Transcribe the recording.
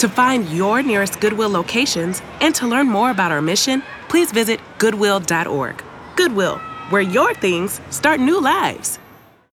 To find your nearest Goodwill locations and to learn more about our mission, please visit goodwill.org. Goodwill, where your things start new lives.